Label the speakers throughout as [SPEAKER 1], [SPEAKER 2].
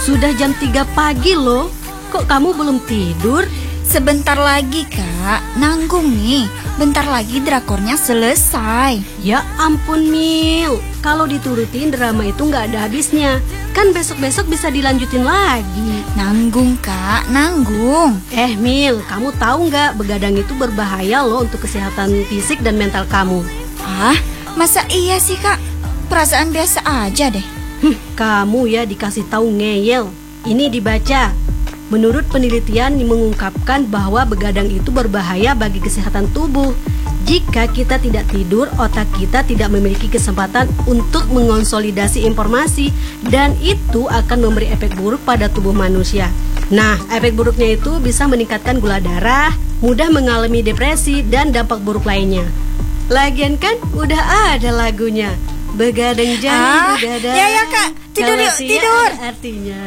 [SPEAKER 1] Sudah jam 3 pagi loh. Kok kamu belum tidur?
[SPEAKER 2] Sebentar lagi Kak, nanggung nih. Bentar lagi drakornya selesai.
[SPEAKER 1] Ya ampun Mil, kalau diturutin drama itu nggak ada habisnya. Kan besok-besok bisa dilanjutin lagi.
[SPEAKER 2] Nanggung Kak, nanggung.
[SPEAKER 1] Mil, kamu tahu nggak begadang itu berbahaya loh untuk kesehatan fisik dan mental kamu.
[SPEAKER 2] Ah, masa iya sih Kak? Perasaan biasa aja deh.
[SPEAKER 1] Kamu ya dikasih tahu ngeyel. Ini dibaca. Menurut penelitian mengungkapkan bahwa begadang itu berbahaya bagi kesehatan tubuh. Jika kita tidak tidur, otak kita tidak memiliki kesempatan untuk mengonsolidasi informasi dan itu akan memberi efek buruk pada tubuh manusia. Nah, efek buruknya itu bisa meningkatkan gula darah, mudah mengalami depresi dan dampak buruk lainnya. Lagian kan udah ada lagunya. Begadang jangan begadang.
[SPEAKER 2] Ya Kak, tidur yuk, tidur.
[SPEAKER 1] Artinya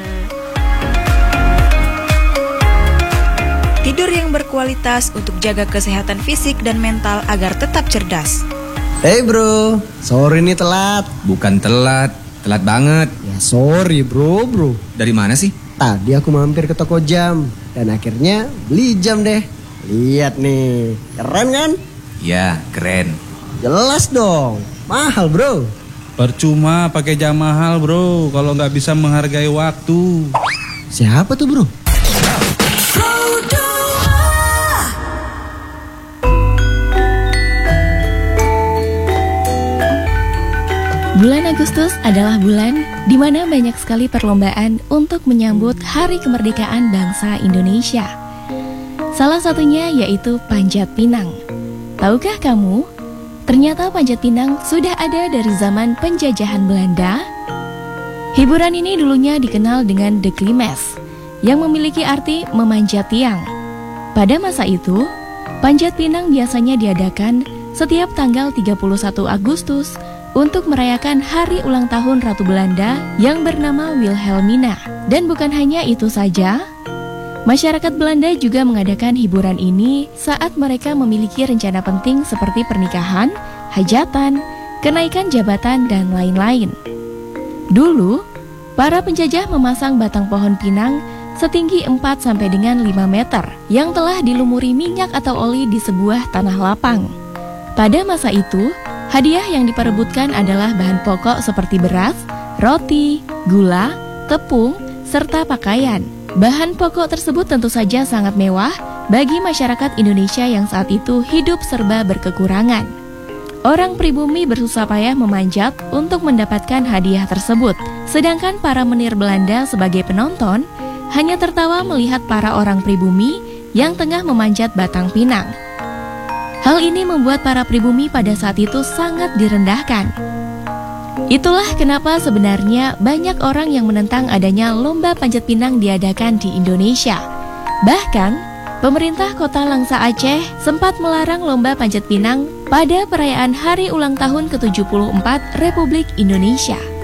[SPEAKER 3] tidur yang berkualitas untuk jaga kesehatan fisik dan mental agar tetap cerdas.
[SPEAKER 4] Hey bro, sorry nih telat.
[SPEAKER 5] Bukan telat, telat banget.
[SPEAKER 4] Ya sorry bro.
[SPEAKER 5] Dari mana sih?
[SPEAKER 4] Tadi aku mampir ke toko jam dan akhirnya beli jam deh. Lihat nih, keren kan?
[SPEAKER 5] Ya, keren.
[SPEAKER 4] Jelas dong, mahal bro.
[SPEAKER 6] Percuma pakai jam mahal bro, kalau nggak bisa menghargai waktu.
[SPEAKER 4] Siapa tuh bro?
[SPEAKER 7] Bulan Agustus adalah bulan di mana banyak sekali perlombaan untuk menyambut Hari Kemerdekaan Bangsa Indonesia. Salah satunya yaitu Panjat Pinang. Tahukah kamu, ternyata Panjat Pinang sudah ada dari zaman penjajahan Belanda? Hiburan ini dulunya dikenal dengan De Klimes, yang memiliki arti memanjat tiang. Pada masa itu, Panjat Pinang biasanya diadakan setiap tanggal 31 Agustus untuk merayakan hari ulang tahun Ratu Belanda yang bernama Wilhelmina. Dan bukan hanya itu saja, masyarakat Belanda juga mengadakan hiburan ini saat mereka memiliki rencana penting seperti pernikahan, hajatan, kenaikan jabatan, dan lain-lain. Dulu, para penjajah memasang batang pohon pinang setinggi 4 sampai dengan 5 meter yang telah dilumuri minyak atau oli di sebuah tanah lapang. Pada masa itu, hadiah yang diperebutkan adalah bahan pokok seperti beras, roti, gula, tepung, serta pakaian. Bahan pokok tersebut tentu saja sangat mewah bagi masyarakat Indonesia yang saat itu hidup serba berkekurangan. Orang pribumi bersusah payah memanjat untuk mendapatkan hadiah tersebut, sedangkan para menir Belanda sebagai penonton hanya tertawa melihat para orang pribumi yang tengah memanjat batang pinang. Hal ini membuat para pribumi pada saat itu sangat direndahkan. Itulah kenapa sebenarnya banyak orang yang menentang adanya lomba panjat pinang diadakan di Indonesia. Bahkan, pemerintah kota Langsa Aceh sempat melarang lomba panjat pinang pada perayaan hari ulang tahun ke-74 Republik Indonesia.